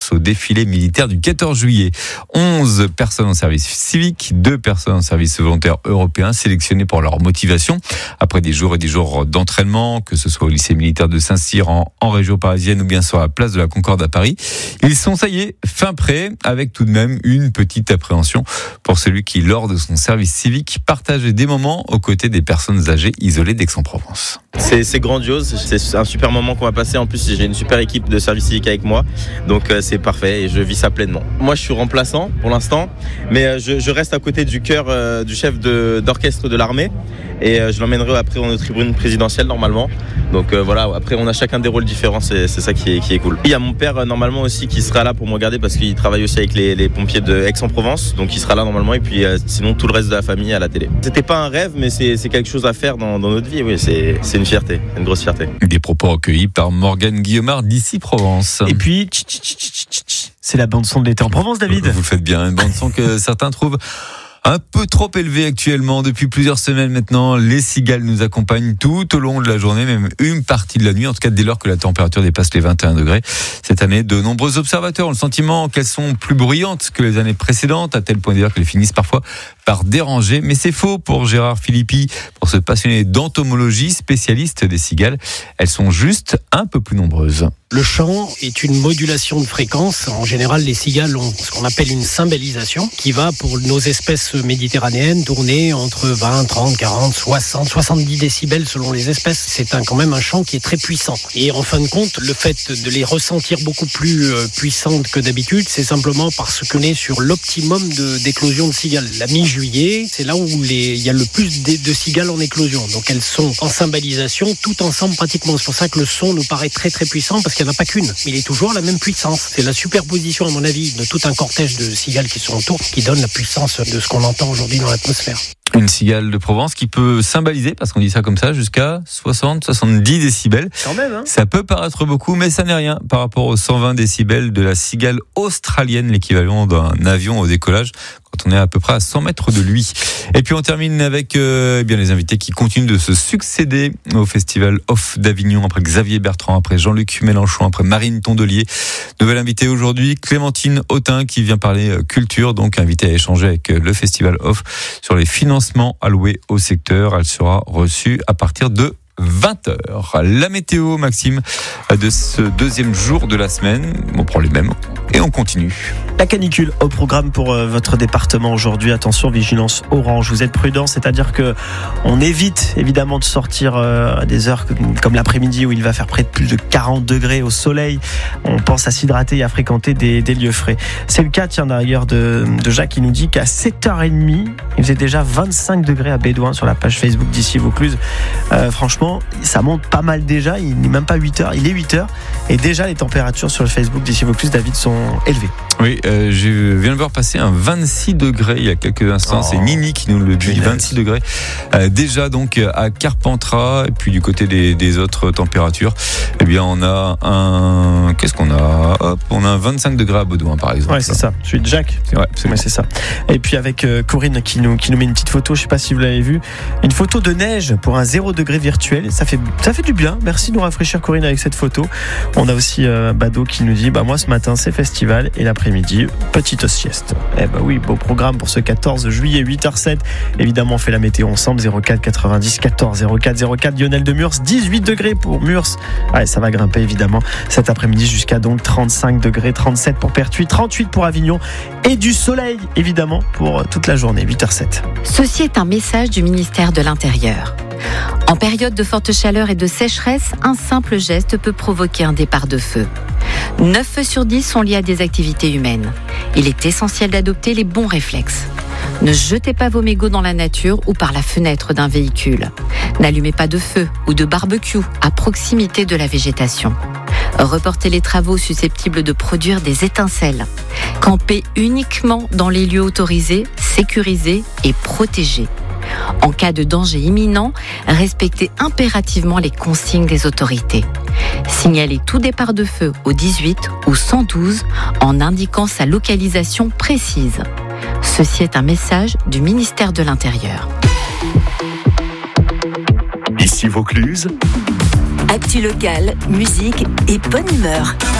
grâce au défilé militaire du 14 juillet. 11 personnes en service civique, 2 personnes en service volontaire européen sélectionnées pour leur motivation. Après des jours et des jours d'entraînement, que ce soit au lycée militaire de Saint-Cyr en région parisienne ou bien sur la place de la Concorde à Paris, ils sont, ça y est, fin prêts, avec tout de même une petite appréhension pour celui qui, lors de son service civique, partageait des moments aux côtés des personnes âgées isolées d'Aix-en-Provence. C'est grandiose, c'est un super moment qu'on va passer. En plus, j'ai une super équipe de service civique avec moi, donc c'est parfait et je vis ça pleinement. Moi, je suis remplaçant pour l'instant, mais je reste à côté du chœur du chef d'orchestre de l'armée et je l'emmènerai après dans nos tribunes présidentielles normalement. Donc voilà, après on a chacun des rôles différents, c'est ça qui est cool. Il y a mon père normalement aussi qui sera là pour me regarder parce qu'il travaille aussi avec les pompiers de Aix-en-Provence, donc il sera là normalement et puis sinon tout le reste de la famille à la télé. C'était pas un rêve, mais c'est quelque chose à faire dans notre vie. Oui, c'est une fierté, une grosse fierté. Des propos recueillis par Morgane Guillaumard d'ici Provence. Et puis, c'est la bande-son de l'été en Provence, David. Vous le faites bien, une bande-son que certains trouvent un peu trop élevée actuellement. Depuis plusieurs semaines maintenant, les cigales nous accompagnent tout au long de la journée, même une partie de la nuit, en tout cas dès lors que la température dépasse les 21 degrés. Cette année, de nombreux observateurs ont le sentiment qu'elles sont plus bruyantes que les années précédentes, à tel point d'ailleurs qu'elles finissent parfois par déranger. Mais c'est faux pour Gérard Philippi, pour ce passionné d'entomologie, spécialiste des cigales. Elles sont juste un peu plus nombreuses. Le chant est une modulation de fréquence. En général, les cigales ont ce qu'on appelle une cymbalisation qui va, pour nos espèces méditerranéennes, tourner entre 20, 30, 40, 60, 70 décibels selon les espèces. C'est quand même un chant qui est très puissant. Et en fin de compte, le fait de les ressentir beaucoup plus puissantes que d'habitude, c'est simplement parce qu'on est sur l'optimum d'éclosion de cigales. La mi-juillet, c'est là où il y a le plus de cigales en éclosion. Donc elles sont en cymbalisation, tout ensemble pratiquement. C'est pour ça que le son nous paraît très très puissant, parce qu'il n'y en a pas qu'une. Mais il est toujours à la même puissance. C'est la superposition, à mon avis, de tout un cortège de cigales qui sont autour, qui donne la puissance de ce qu'on entend aujourd'hui dans l'atmosphère. Une cigale de Provence qui peut cymbaliser, parce qu'on dit ça comme ça, jusqu'à 60, 70 décibels. Quand même, hein. Ça peut paraître beaucoup, mais ça n'est rien par rapport aux 120 décibels de la cigale australienne, l'équivalent d'un avion au décollage, quand on est à peu près à 100 mètres de lui. Et puis on termine avec les invités qui continuent de se succéder au Festival Off d'Avignon, après Xavier Bertrand, après Jean-Luc Mélenchon, après Marine Tondelier. Nouvelle invitée aujourd'hui, Clémentine Autain, qui vient parler culture, donc invitée à échanger avec le Festival Off sur les financements alloués au secteur. Elle sera reçue à partir de 20h. La météo, Maxime, de ce deuxième jour de la semaine. On prend les mêmes et on continue. La canicule au programme pour votre département aujourd'hui. Attention, vigilance orange. Vous êtes prudents, c'est-à-dire que on évite évidemment de sortir à des heures comme l'après-midi où il va faire près de plus de 40 degrés au soleil. On pense à s'hydrater et à fréquenter des lieux frais. C'est le cas, tiens, d'ailleurs, de Jacques qui nous dit qu'à 7h30, il faisait déjà 25 degrés à Bédouin sur la page Facebook d'Ici Vaucluse. Franchement, ça monte pas mal déjà. Il n'est même pas 8h, il est 8h. Et déjà, les températures sur le Facebook d'Ici Vaucluse, David, sont élevées. Oui, je viens de voir passer un 26 degrés il y a quelques instants. C'est Nini qui nous le dit, 26 degrés. Déjà donc à Carpentras, et puis du côté des autres températures, eh bien on a un... Qu'est-ce qu'on a ? Hop, on a un 25 degrés à Bédouin par exemple. Ouais, c'est ça. Celui de Jacques. Ouais, c'est ça. Et puis avec Corinne qui nous met une petite photo, je sais pas si vous l'avez vu, une photo de neige pour un 0 degré virtuel. Ça fait du bien. Merci de nous rafraîchir, Corinne, avec cette photo. On a aussi Bado qui nous dit moi ce matin c'est festival et l'après-midi petite sieste. Oui, beau programme pour ce 14 juillet, 8h07. Évidemment, on fait la météo ensemble. 04 90 14 04 04. Lionel de Murs, 18 degrés pour Murs. Ouais, ça va grimper évidemment cet après-midi jusqu'à donc 35 degrés, 37 pour Pertuis, 38 pour Avignon et du soleil évidemment pour toute la journée. 8h07. Ceci est un message du ministère de l'Intérieur. En période de forte chaleur et de sécheresse, un simple geste peut provoquer un départ de feu. 9 feux sur 10 sont liés à des activités humaines. Il est essentiel d'adopter les bons réflexes. Ne jetez pas vos mégots dans la nature ou par la fenêtre d'un véhicule. N'allumez pas de feu ou de barbecue à proximité de la végétation. Reportez les travaux susceptibles de produire des étincelles. Campez uniquement dans les lieux autorisés, sécurisés et protégés. En cas de danger imminent, respectez impérativement les consignes des autorités. Signalez tout départ de feu au 18 ou 112 en indiquant sa localisation précise. Ceci est un message du ministère de l'Intérieur. Ici Vaucluse. Actu locale, musique et bonne humeur.